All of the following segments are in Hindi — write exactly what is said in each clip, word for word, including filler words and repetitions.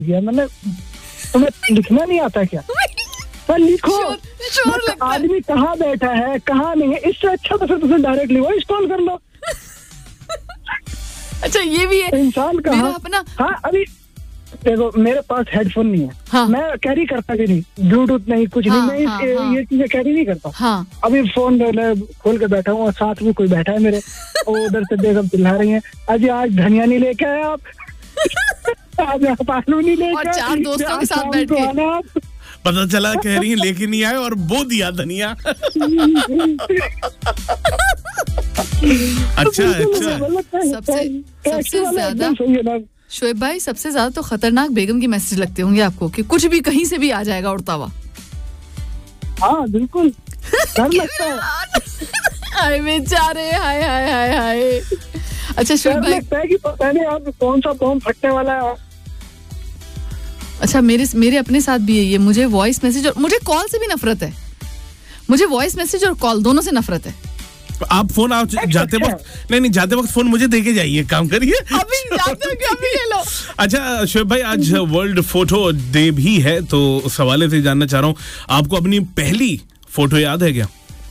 दिया मैंने, तुम्हें लिखना नहीं आता क्या? तो लिखो, श्योर लगता है। आदमी कहाँ बैठा है कहाँ नहीं है, इससे अच्छा तो फिर तुम डायरेक्टली वॉइस कॉल कर लो। अच्छा ये भी है, इंसान मेरा कहाँ, अपना हाँ अभी देखो मेरे पास हेडफोन नहीं है, हाँ। मैं कैरी करता भी नहीं, ब्लूटूथ नहीं कुछ हाँ, नहीं, मैं हाँ, इस, हाँ। ये चीजें कैरी नहीं करता। हाँ अभी फोन खोल के बैठा हूँ और साथ में कोई बैठा है मेरे, और उधर से बेगम चिल्ला रही है, अजी आज धनिया नहीं लेके आए आप, आज आप आलू नहीं लेके और आए, चार दोस्तों के आज साथ शाम बैठ को के। आना आप। पता चला कह रही है लेके नहीं आए और बो दिया धनिया। अच्छा अच्छा। सबसे सबसे ज्यादा शोएब भाई, सबसे ज्यादा तो खतरनाक बेगम की मैसेज लगते होंगे आपको कि कुछ भी कहीं से भी आ जाएगा उड़ता हुआ। हाँ बिल्कुल, डर लगता है। हाय बेचारे, हाय हाय हाय हाय। अच्छा शोएब डर भाई, लगता है कि पता नहीं आप कौन सा बॉम्ब फटने वाला है। अच्छा मेरे मेरे अपने साथ भी है ये, मुझे वॉइस मैसेज और मुझे कॉल से भी नफरत है। मुझे वॉइस मैसेज और कॉल दोनों से नफरत है। आप फोन आप जाते वक्त नहीं नहीं जाते वक्त फोन मुझे देके जाइए, काम करिए। अभी जाते हो क्या? अभी ले लो। अच्छा शोएब भाई, आज वर्ल्ड फोटो डे भी है, तो उस हवाले से जानना चाह रहा हूँ, आपको अपनी पहली फोटो याद है क्या?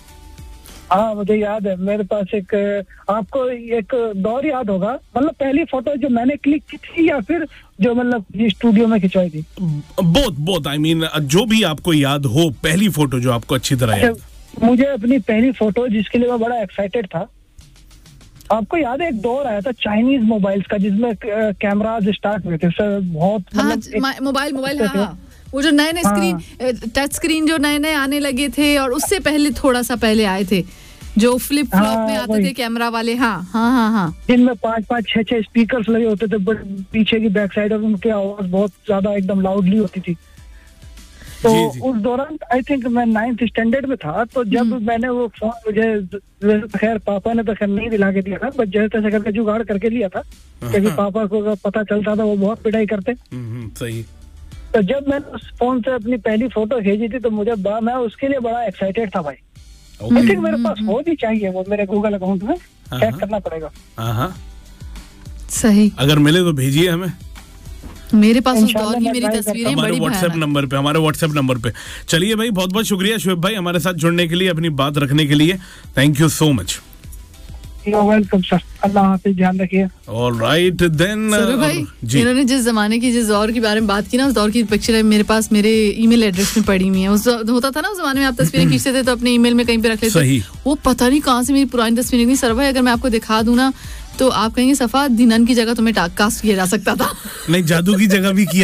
हाँ मुझे याद है, मेरे पास एक, आपको एक दौर याद होगा, मतलब पहली फोटो जो मैंने क्लिक की थी या फिर जो मतलब स्टूडियो में खिंचवाई थी? बोथ बोथ आई मीन जो भी आपको याद हो, पहली फोटो जो आपको अच्छी तरह याद। मुझे अपनी पहली फोटो जिसके लिए मैं बड़ा एक्साइटेड था, आपको याद है एक दौर आया था चाइनीज मोबाइल्स का जिसमें कैमराज स्टार्ट हुए थे सर, बहुत हाँ मतलब मोबाइल मोबाइल हाँ, हाँ वो जो नए नए स्क्रीन टच स्क्रीन जो नए नए आने लगे थे, और उससे पहले थोड़ा सा पहले आए थे जो फ्लिप फ्लॉप हाँ, में आते थे कैमरा वाले। हाँ हाँ हाँ हाँ जिनमें पांच पांच छह छह स्पीकर्स लगे होते थे, बट पीछे की बैक साइड और उनकी आवाज बहुत ज्यादा एकदम लाउडली होती थी। तो जी, जी। उस दौरान आई थिंक मैं नाइन्थ स्टैंडर्ड में था, तो जब मैंने वो फोन, मुझे खैर पापा ने तो खैर नहीं दिला के दिया था, बट जैसे तैसे करके जुगाड़ करके लिया था, क्योंकि पापा को अगर पता चलता था वो बहुत पिटाई करते। सही। तो जब मैंने उस फोन से अपनी पहली फोटो भेजी थी तो मुझे बड़ा, मैं उसके लिए बड़ा एक्साइटेड था भाई। आई थिंक मेरे पास होनी चाहिए वो, मेरे गूगल अकाउंट में चेक करना पड़ेगा। हाँ हाँ सही, अगर मिले तो भेजिए हमें। मेरे पास उस इंशाल्लाह दौर की मैं मेरी ट्राई तस्वीरें हमारे बड़ी व्हाट्सएप भयानक। नंबर पे हमारे व्हाट्सएप नंबर पे चलिए भाई, बहुत बहुत शुक्रिया शोएब भाई हमारे साथ जुड़ने के लिए, अपनी बात रखने के लिए, thank you so much. You welcome sir, अल्लाह हाफिज, ध्यान रखिए। ऑलराइट देन सरू भाई, जी इन्होंने जिस जमाने की जिस दौर के बारे में बात की ना, उस दौर की पिक्चर मेरे पास मेरे ईमेल एड्रेस में पड़ी हुई है। उस होता था ना उस जमाने में आप तस्वीरें खींचते थे तो अपने ईमेल में कहीं पे रख लेते। सही। वो पता नहीं कहाँ से मेरी पुरानी तस्वीरें निकली। सर भाई अगर मैं आपको दिखा दूं ना तो आप कहेंगे सफा दिनन की जगह तुम्हें कास्ट किया जा सकता था। नहीं, जादू की जगह भी किया